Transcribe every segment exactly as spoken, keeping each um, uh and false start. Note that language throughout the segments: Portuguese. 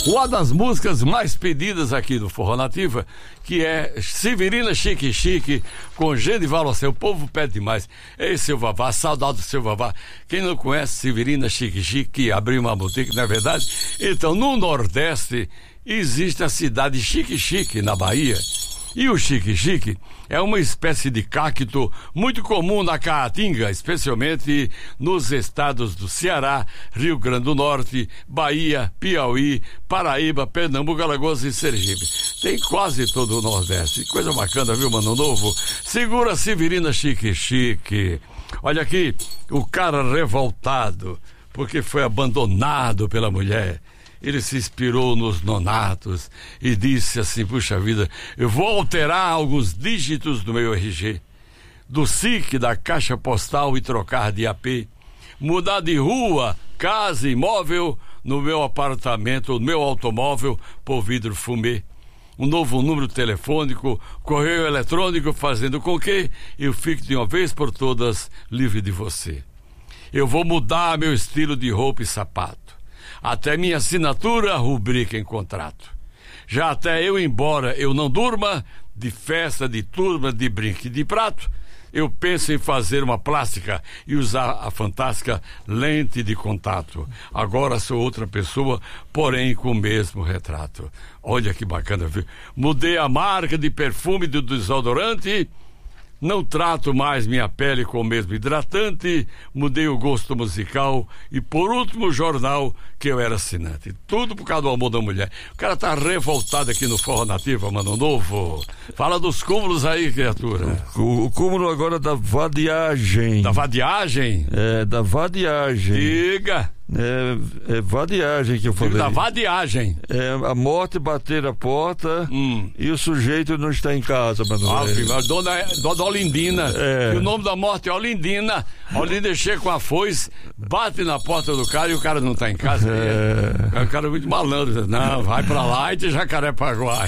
Uma das músicas mais pedidas aqui do Forró Nativa, que é Severina Chique Chique, com Genival Lacerda. O povo pede demais. Ei, seu Vavá, saudade do seu Vavá. Quem não conhece Severina Chique Chique, que abriu uma boutique, não é verdade? Então, no Nordeste, existe a cidade Chique Chique, na Bahia. E o Chique Chique é uma espécie de cacto muito comum na Caatinga, especialmente nos estados do Ceará, Rio Grande do Norte, Bahia, Piauí, Paraíba, Pernambuco, Alagoas e Sergipe. Tem quase todo o Nordeste. Coisa bacana, viu, Mano Novo? Segura a Severina Chique Chique. Olha aqui, o cara revoltado porque foi abandonado pela mulher. Ele se inspirou nos nonatos e disse assim: puxa vida, eu vou alterar alguns dígitos do meu R G, do S I C, da caixa postal, e trocar de A P, mudar de rua, casa, imóvel, no meu apartamento, no meu automóvel, por vidro fumê, um novo número telefônico, correio eletrônico, fazendo com que eu fique de uma vez por todas livre de você. Eu vou mudar meu estilo de roupa e sapato, até minha assinatura rubrica em contrato. Já até eu, embora eu não durma, de festa, de turma, de brinque, de prato, eu penso em fazer uma plástica e usar a fantástica lente de contato. Agora sou outra pessoa, porém com o mesmo retrato. Olha que bacana, viu? Mudei a marca de perfume do desodorante, não trato mais minha pele com o mesmo hidratante, mudei o gosto musical e, por último, o jornal que eu era assinante. Tudo por causa do amor da mulher. O cara tá revoltado aqui no Forró Nativa, Mano Novo. Fala dos cúmulos aí, criatura. O, o cúmulo agora da vadiagem. Da vadiagem? É, da vadiagem. Diga. É, é vadiagem que eu falei. Da vadiagem. É a morte bater a porta hum. e o sujeito não está em casa, Mano. Ah, filho, dona, dona Olindina. É. E o nome da morte é Olindina. Olindina chega com a foice, bate na porta do cara e o cara não está em casa. É. É um cara muito malandro. Não, vai pra lá e te Jacarepaguá.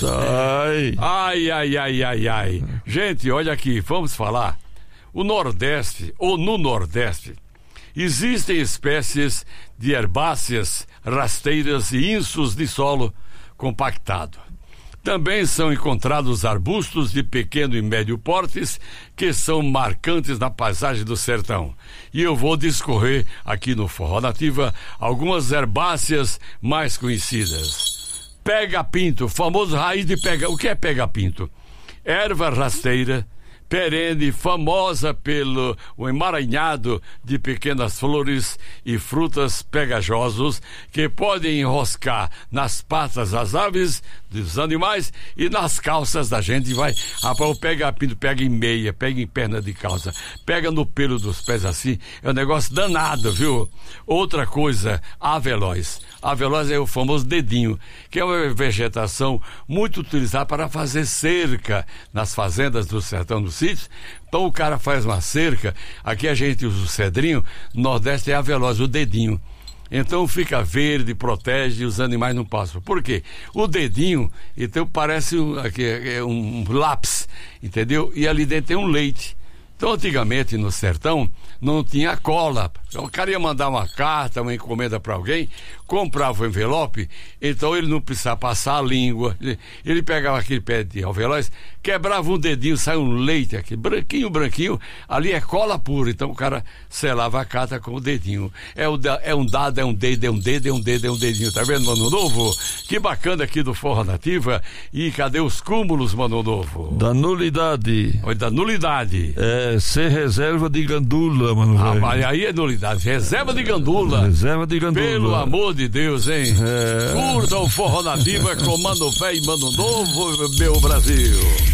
Sai. Ai, ai, ai, ai, ai. Gente, olha aqui, vamos falar. O Nordeste, ou no Nordeste, existem espécies de herbáceas, rasteiras e insos de solo compactado. Também são encontrados arbustos de pequeno e médio portes que são marcantes na paisagem do sertão. E eu vou discorrer aqui no Forró Nativa algumas herbáceas mais conhecidas. Pega-pinto, famoso raiz de pega... O que é pega-pinto? Erva rasteira, perene, famosa pelo o emaranhado de pequenas flores e frutas pegajosos que podem enroscar nas patas das aves, dos animais e nas calças da gente. Vai, rapaz, o pega-pinto pega em meia, pega em perna de calça, pega no pelo dos pés assim, é um negócio danado, viu? Outra coisa, avelóis. Avelóis é o famoso dedinho, que é uma vegetação muito utilizada para fazer cerca nas fazendas do sertão do sítio. Então o cara faz uma cerca, aqui a gente usa o cedrinho, no Nordeste é avelóis, o dedinho. Então fica verde, protege e os animais não passam. Por quê? O dedinho, então parece um, aqui, um lápis, entendeu? E ali dentro tem um leite. Então, antigamente, no sertão, não tinha cola. O cara ia mandar uma carta, uma encomenda para alguém, comprava o envelope, então ele não precisava passar a língua. Ele, ele pegava aquele pé de avelóis, quebrava um dedinho, sai um leite aqui, branquinho, branquinho, ali é cola pura. Então o cara selava a carta com o dedinho. É, o, é um dado, é um dedo, é um dedo, é um dedo, é um dedinho. Tá vendo, Mano Novo? Que bacana aqui do Forró Nativa. E cadê os cúmulos, Mano Novo? Da nulidade. Oi, da nulidade. É, ser reserva de gandula, mano. Ah, mas aí é nulidade. Reserva de gandula. Reserva de gandula. Pelo amor de Deus, hein? É. Curta o Forró Nativa com Mano Velho e Mano Novo, meu Brasil.